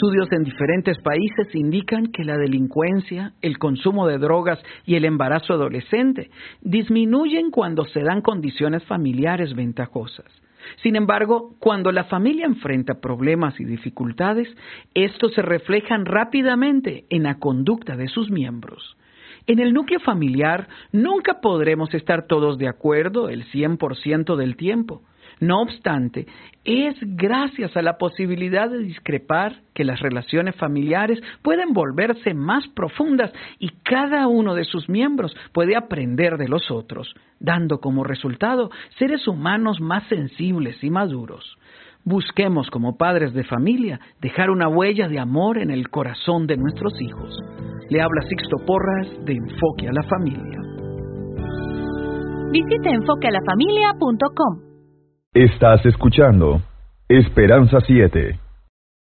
Estudios en diferentes países indican que la delincuencia, el consumo de drogas y el embarazo adolescente disminuyen cuando se dan condiciones familiares ventajosas. Sin embargo, cuando la familia enfrenta problemas y dificultades, estos se reflejan rápidamente en la conducta de sus miembros. En el núcleo familiar nunca podremos estar todos de acuerdo el 100% del tiempo. No obstante, es gracias a la posibilidad de discrepar que las relaciones familiares pueden volverse más profundas y cada uno de sus miembros puede aprender de los otros, dando como resultado seres humanos más sensibles y maduros. Busquemos como padres de familia dejar una huella de amor en el corazón de nuestros hijos. Le habla Sixto Porras de Enfoque a la Familia. Visite enfoquealafamilia.com. Estás escuchando Esperanza 7.